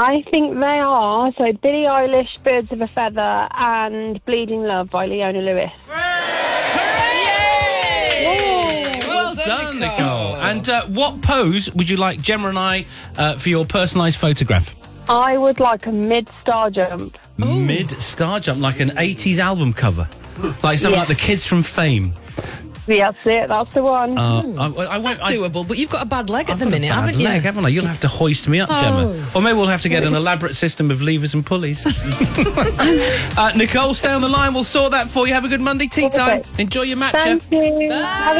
I think they are. So Billie Eilish, Birds of a Feather, and Bleeding Love by Leona Lewis. Well done, Nicole. And what pose would you like Gemma and I for your personalised photograph? I would like a mid-star jump. Mid-star jump, like an 80s album cover. Like something like the Kids from Fame. Yeah, that's it. That's the one. That's doable, but you've got a bad leg at the minute, haven't you? Leg, haven't I? You'll have to hoist me up, Gemma. Or maybe we'll have to get an elaborate system of levers and pulleys. Nicole, stay on the line. We'll sort that for you. Have a good Monday tea time. Enjoy your matcha. Thank you. Bye.